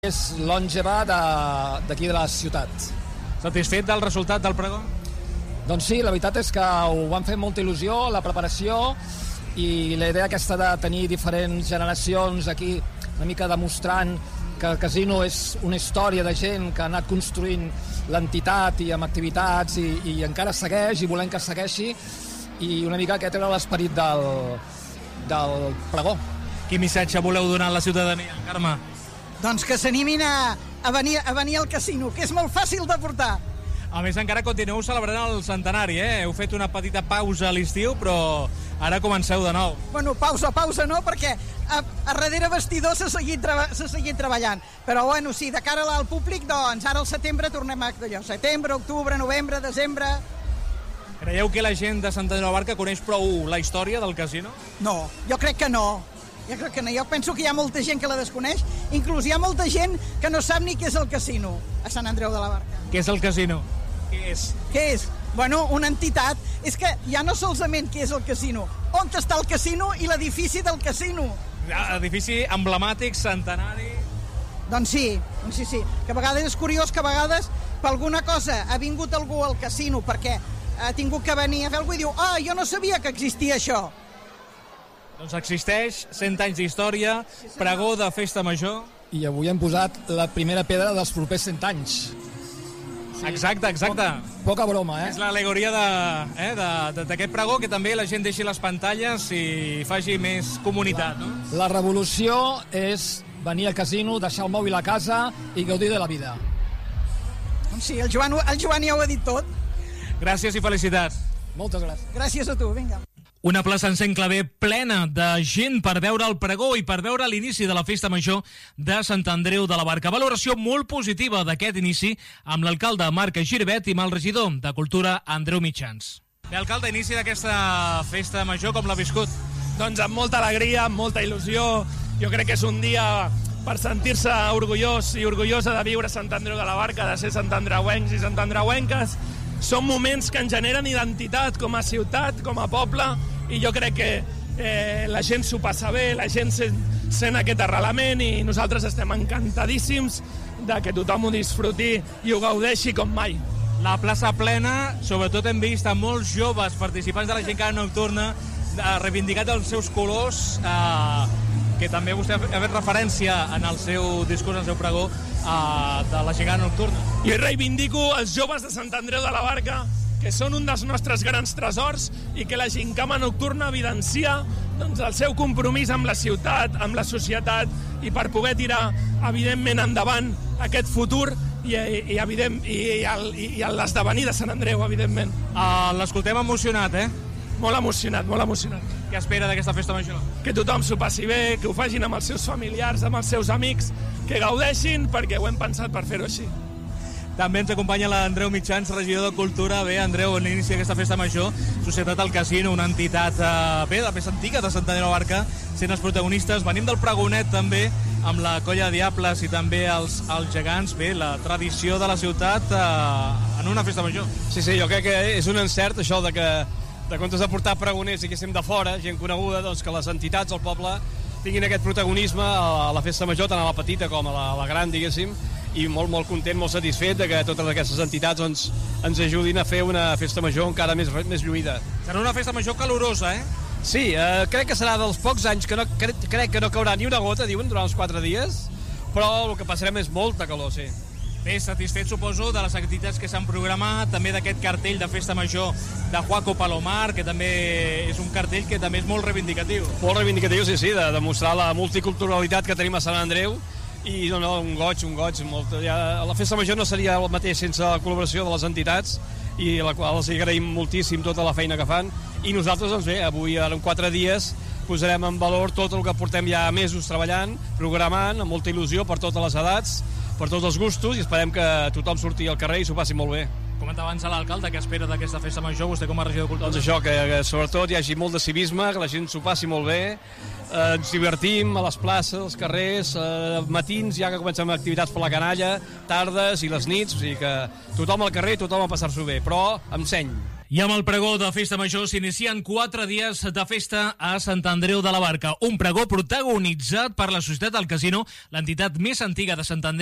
És longeva d'aquí de la ciutat. Satisfet del resultat del pregó? Doncs sí, la veritat és que ho van fer amb molta il·lusió, la preparació, i la idea aquesta de tenir diferents generacions aquí, una mica demostrant que el casino és una història de gent que ha anat construint l'entitat i amb activitats i encara segueix i volem que segueixi, i una mica aquest era l'esperit del pregó. Quin missatge voleu donar a la ciutadania, Carme? Doncs que s'animin a venir al casino, que és molt fàcil de portar. A més, encara continueu celebrant el centenari, eh? Heu fet una petita pausa a l'estiu, però ara comenceu de nou. Bueno, pausa no, perquè a darrere vestidor s'ha seguit treballant. Però bueno, sí, de cara al públic, doncs ara al setembre tornem a allò. Setembre, octubre, novembre, desembre... Creieu que la gent de Sant Andreu de la Barca coneix prou la història del casino? No, jo crec que no. Jo penso que hi ha molta gent que la desconeix, inclús hi ha molta gent que no sap ni què és el casino a Sant Andreu de la Barca. Què és el casino? Què és? Bueno, una entitat. És que ja no solament què és el casino, on està el casino i l'edifici del casino. Edifici emblemàtic, centenari... Doncs sí. Que a vegades és curiós que a vegades per alguna cosa ha vingut algú al casino perquè ha tingut que venir a fer alguna cosa i diu jo no sabia que existia això. Doncs existeix, 100 anys d'història, pregó de festa major... I avui hem posat la primera pedra dels propers 100 anys. Sí. Exacte. Poca broma, eh? És l'al·legoria d'aquest pregó, que també la gent deixi les pantalles i faci més comunitat, no? La revolució és venir al casino, deixar el mòbil a casa i gaudir de la vida. Sí, el Joan ja ho ha dit tot. Gràcies i felicitats. Moltes gràcies. Gràcies a tu, vinga. Una plaça en Sant Claver plena de gent per veure el pregó i per veure l'inici de la festa major de Sant Andreu de la Barca. Valoració molt positiva d'aquest inici amb l'alcalde Marc Giribet i amb el regidor de Cultura Andreu Mitjans. Bé, alcalde, inici d'aquesta festa major, com l'ha viscut? Doncs amb molta alegria, amb molta il·lusió. Jo crec que és un dia per sentir-se orgullós i orgullosa de viure a Sant Andreu de la Barca, de ser santandreuencs i santandreuenques. Són moments que ens generen identitat com a ciutat, com a poble, i jo crec que la gent s'ho passa bé, la gent sent aquest arrelament, i nosaltres estem encantadíssims de que tothom ho disfruti i ho gaudeixi com mai. La plaça plena, sobretot hem vist a molts joves participants de la Gincana Nocturna reivindicat els seus colors, que també vostè ha fet referència en el seu discurs, en el seu pregó, de la Gincana Nocturna. Jo reivindico els joves de Sant Andreu de la Barca, que són un dels nostres grans tresors, i que la Gincana Nocturna evidencia doncs, el seu compromís amb la ciutat, amb la societat, i per poder tirar, evidentment, endavant aquest futur i l'esdevenir de Sant Andreu, evidentment. L'escoltem emocionat, eh? Molt emocionat. Què espera d'aquesta festa major? Que tothom s'ho passi bé, que ho facin amb els seus familiars, amb els seus amics, que gaudeixin, perquè ho hem pensat per fer-ho així. També ens acompanya l'Andreu Mitjans, regidor de Cultura. Bé, Andreu, en l'inici d'aquesta festa major, Societat al Casino, una entitat la més antiga de Sant Andreu de la Barca, sent els protagonistes. Venim del pregonet també, amb la Colla de Diables i també els gegants. Bé, la tradició de la ciutat en una festa major. Sí, jo crec que és un encert això de que de comptes de portar pregoners, diguéssim, de fora, gent coneguda, doncs que les entitats, el poble, tinguin aquest protagonisme a la festa major, tant a la petita com a la gran, diguéssim, i molt content, molt satisfet de que totes aquestes entitats ens ajudin a fer una festa major encara més lluïda. Serà una festa major calorosa, eh? Sí, crec que serà dels pocs anys que crec que no caurà ni una gota, diuen, durant els 4 dies, però el que passarem és molta calor, sí. Bé, satisfet, suposo, de les activitats que s'han programat, també d'aquest cartell de festa major de Juaco Palomar, que també és un cartell que també és molt reivindicatiu. Molt reivindicatiu, sí, de demostrar la multiculturalitat que tenim a Sant Andreu, i un goig. La festa major no seria el mateix sense la col·laboració de les entitats, i a la qual els agraïm moltíssim tota la feina que fan, i nosaltres, doncs bé, avui, en 4 dies, posarem en valor tot el que portem ja mesos treballant, programant, amb molta il·lusió per totes les edats, per tots els gustos, i esperem que tothom surti al carrer i s'ho passi molt bé. Comentava abans a l'alcalde que espera d'aquesta festa major, vostè com a regidor de Cultura. Doncs això, que sobretot hi hagi molt de civisme, que la gent s'ho passi molt bé, ens divertim a les places, als carrers, matins ja que comencem activitats per la canalla, tardes i les nits, o sigui que tothom al carrer, tothom a passar-s'ho bé, però amb seny. I amb el pregó de Festa Major s'inicien 4 dies de festa a Sant Andreu de la Barca. Un pregó protagonitzat per la Societat del Casino, l'entitat més antiga de Sant Andreu